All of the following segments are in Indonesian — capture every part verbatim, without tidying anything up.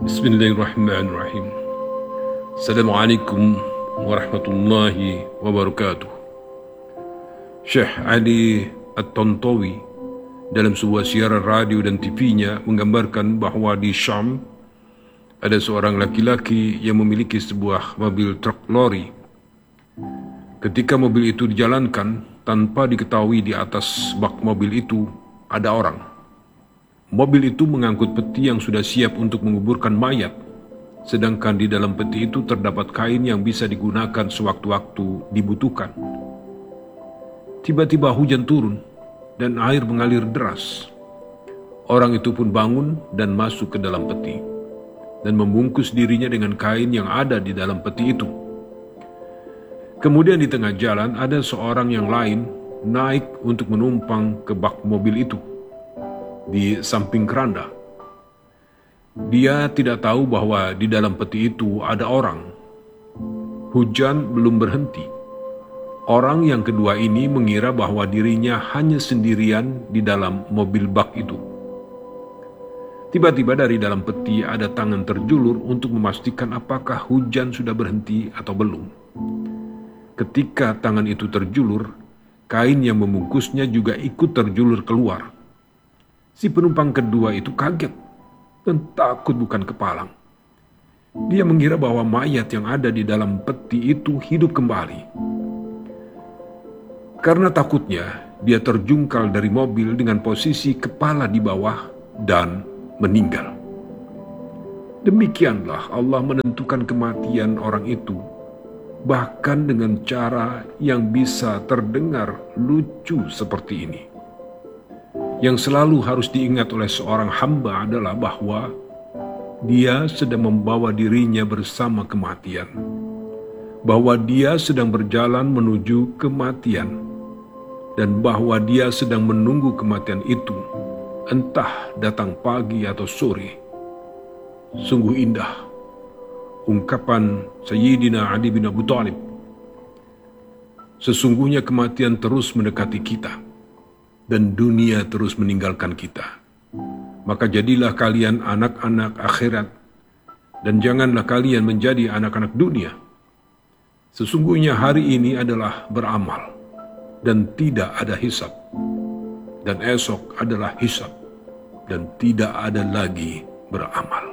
Bismillahirrahmanirrahim. Assalamualaikum warahmatullahi wabarakatuh. Syekh Ali At-Tantawi dalam sebuah siaran radio dan T V-nya menggambarkan bahwa di Syam ada seorang laki-laki yang memiliki sebuah mobil truk lori. Ketika mobil itu dijalankan, tanpa diketahui di atas bak mobil itu ada orang. Mobil itu mengangkut peti yang sudah siap untuk menguburkan mayat, sedangkan di dalam peti itu terdapat kain yang bisa digunakan sewaktu-waktu dibutuhkan. Tiba-tiba hujan turun dan air mengalir deras. Orang itu pun bangun dan masuk ke dalam peti dan membungkus dirinya dengan kain yang ada di dalam peti itu. Kemudian di tengah jalan ada seorang yang lain naik untuk menumpang ke bak mobil itu di samping keranda. Dia tidak tahu bahwa di dalam peti itu ada orang. Hujan belum berhenti. Orang yang kedua ini mengira bahwa dirinya hanya sendirian di dalam mobil bak itu. Tiba-tiba dari dalam peti ada tangan terjulur untuk memastikan apakah hujan sudah berhenti atau belum. Ketika tangan itu terjulur, kain yang membungkusnya juga ikut terjulur keluar. Si penumpang kedua itu kaget dan takut bukan kepalang. Dia mengira bahwa mayat yang ada di dalam peti itu hidup kembali. Karena takutnya, dia terjungkal dari mobil dengan posisi kepala di bawah dan meninggal. Demikianlah Allah menentukan kematian orang itu, bahkan dengan cara yang bisa terdengar lucu seperti ini. Yang selalu harus diingat oleh seorang hamba adalah bahwa dia sedang membawa dirinya bersama kematian, bahwa dia sedang berjalan menuju kematian, dan bahwa dia sedang menunggu kematian itu, entah datang pagi atau sore. Sungguh indah ungkapan Sayyidina Ali bin Abi Thalib. Sesungguhnya kematian terus mendekati kita, dan dunia terus meninggalkan kita. Maka jadilah kalian anak-anak akhirat, dan janganlah kalian menjadi anak-anak dunia. Sesungguhnya hari ini adalah beramal, dan tidak ada hisab. Dan esok adalah hisab, dan tidak ada lagi beramal.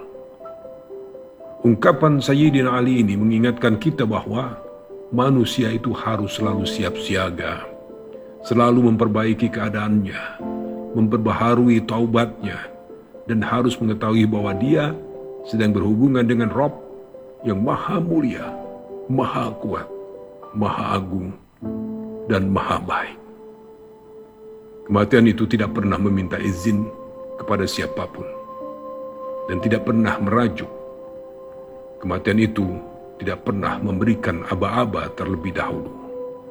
Ungkapan Sayyidina Ali ini mengingatkan kita bahwa manusia itu harus selalu siap siaga, selalu memperbaiki keadaannya, memperbaharui taubatnya, dan harus mengetahui bahwa dia sedang berhubungan dengan Rabb yang maha mulia, maha kuat, maha agung, dan maha baik. Kematian itu tidak pernah meminta izin kepada siapapun, dan tidak pernah merajuk. Kematian itu tidak pernah memberikan aba-aba terlebih dahulu.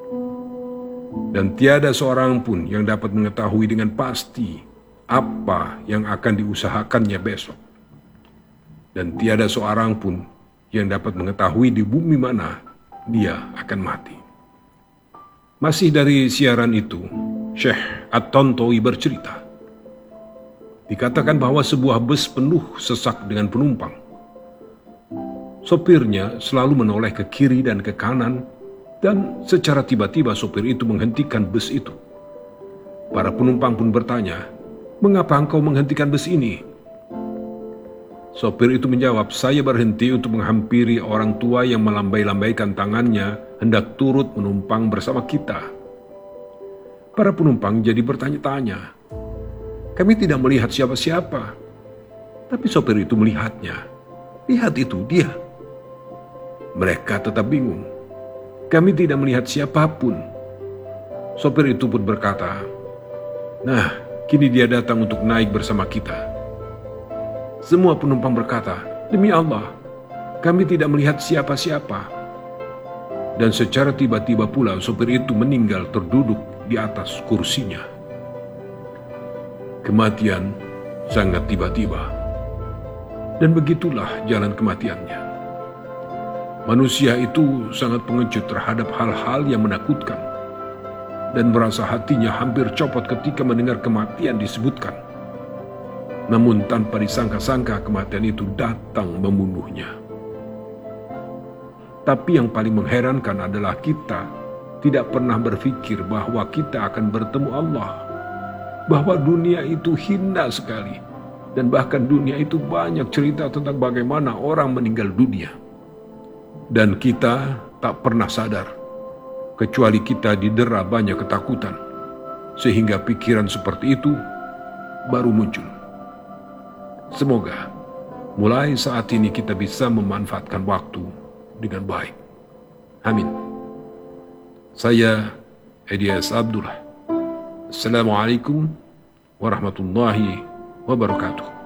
Dan tiada seorang pun yang dapat mengetahui dengan pasti apa yang akan diusahakannya besok. Dan tiada seorang pun yang dapat mengetahui di bumi mana dia akan mati. Masih dari siaran itu, Syekh At-Tantawi bercerita. Dikatakan bahwa sebuah bus penuh sesak dengan penumpang. Sopirnya selalu menoleh ke kiri dan ke kanan, dan secara tiba-tiba sopir itu menghentikan bus itu. Para penumpang pun bertanya, "Mengapa engkau menghentikan bus ini?" Sopir itu menjawab, "Saya berhenti untuk menghampiri orang tua yang melambai-lambaikan tangannya hendak turut menumpang bersama kita." Para penumpang jadi bertanya-tanya, "Kami tidak melihat siapa-siapa." Tapi sopir itu melihatnya. "Lihat itu, dia." Mereka tetap bingung. "Kami tidak melihat siapapun." Sopir itu pun berkata, "Nah, kini dia datang untuk naik bersama kita." Semua penumpang berkata, "Demi Allah, kami tidak melihat siapa-siapa." Dan secara tiba-tiba pula sopir itu meninggal terduduk di atas kursinya. Kematian sangat tiba-tiba. Dan begitulah jalan kematiannya. Manusia itu sangat pengecut terhadap hal-hal yang menakutkan, dan merasa hatinya hampir copot ketika mendengar kematian disebutkan. namun tanpa disangka-sangka kematian itu datang membunuhnya. Tapi yang paling mengherankan adalah kita tidak pernah berpikir bahwa kita akan bertemu Allah, bahwa dunia itu hina sekali, dan bahkan dunia itu banyak cerita tentang bagaimana orang meninggal dunia. Dan kita tak pernah sadar, kecuali kita didera banyak ketakutan, sehingga pikiran seperti itu baru muncul. Semoga mulai saat ini kita bisa memanfaatkan waktu dengan baik. Amin. Saya Elias Abdullah. Assalamualaikum warahmatullahi wabarakatuh.